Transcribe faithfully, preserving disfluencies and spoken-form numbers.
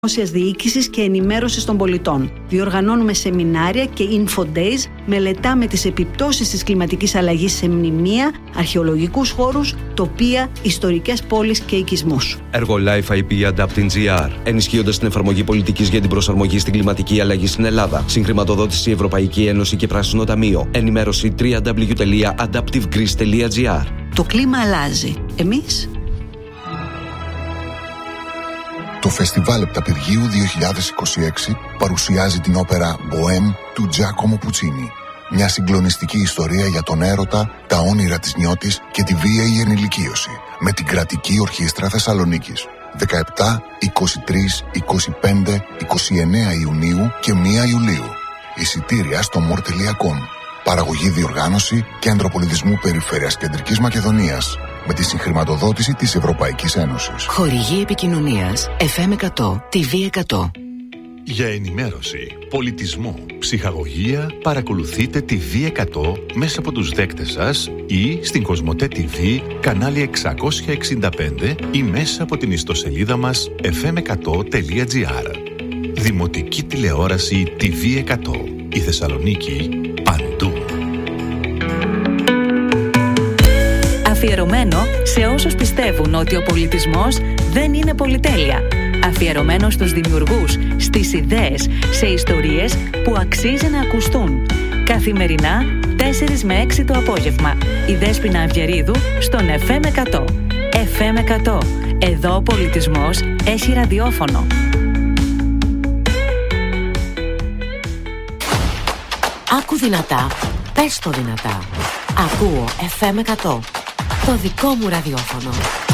δημόσιας διοίκησης και ενημέρωσης των πολιτών. Διοργανώνουμε σεμινάρια και info days, μελετάμε τις επιπτώσεις της κλιματικής αλλαγής σε μνημεία, αρχαιολογικούς χώρους, τοπία, ιστορικές πόλεις και οικισμούς. Έργο Life άι πι Adapting τζι αρ, ενισχύοντας την εφαρμογή πολιτικής για την προσαρμογή στην κλιματική αλλαγή στην Ελλάδα. Συγχρηματοδότηση Ευρωπαϊκή Ένωση και Πράσινο Ταμείο. Ενημέρωση double-u double-u double-u τελεία adaptive greece τελεία τζι αρ. Το κλίμα αλλάζει. Εμείς? Το Φεστιβάλ Επταπηργίου δύο χιλιάδες είκοσι έξι παρουσιάζει την όπερα «Bohème» του Τζάκομο Πουτσίνι. Μια συγκλονιστική ιστορία για τον έρωτα, τα όνειρα της νιώτης και τη βίαιη ενηλικίωση. Με την Κρατική Ορχήστρα Θεσσαλονίκης. δεκαεπτά, είκοσι τρεις, είκοσι πέντε, είκοσι εννέα Ιουνίου και πρώτη Ιουλίου. Εισιτήρια στο μορ τελεία κομ. Παραγωγή, διοργάνωση, Κέντρο Πολιτισμού Περιφέρειας Κεντρικής Μακεδονίας. Με τη συγχρηματοδότηση της Ευρωπαϊκής Ένωσης. Χορηγή επικοινωνίας εφ εμ εκατό, τι βι εκατό. Για ενημέρωση, πολιτισμό, ψυχαγωγία, παρακολουθείτε τι βι εκατό μέσα από τους δέκτες σας ή στην Κοσμοτέ τι βι, κανάλι εξακόσια εξήντα πέντε ή μέσα από την ιστοσελίδα μας εφ εμ εκατό τελεία τζι αρ. Δημοτική τηλεόραση τι βι εκατό. Η Θεσσαλονίκη παντού. Αφιερωμένο σε όσους πιστεύουν ότι ο πολιτισμός δεν είναι πολυτέλεια. Αφιερωμένο στους δημιουργούς, στις ιδέες, σε ιστορίες που αξίζει να ακουστούν. Καθημερινά, τέσσερις με έξι το απόγευμα. Η Δέσποινα Αυγερίδου στον εφ εμ εκατό. εφ εμ εκατό. Εδώ ο πολιτισμός έχει ραδιόφωνο. Άκου δυνατά, πες το δυνατά. Ακούω εφ εμ εκατό. Το δικό μου ραδιόφωνο.